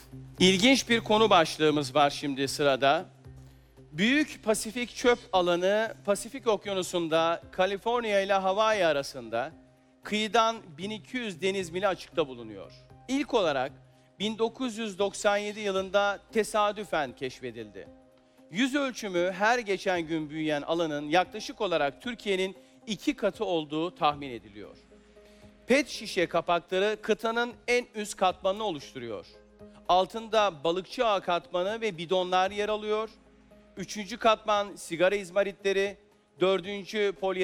İlginç bir konu başlığımız var şimdi sırada. Büyük Pasifik çöp alanı Pasifik Okyanusu'nda Kaliforniya ile Hawaii arasında kıyıdan 1200 deniz mili açıkta bulunuyor. İlk olarak 1997 yılında tesadüfen keşfedildi. Yüz ölçümü her geçen gün büyüyen alanın yaklaşık olarak Türkiye'nin 2 katı olduğu tahmin ediliyor. PET şişe kapakları kıtanın en üst katmanını oluşturuyor. Altında balıkçı ağı katmanı ve bidonlar yer alıyor. Üçüncü katman sigara izmaritleri, dördüncü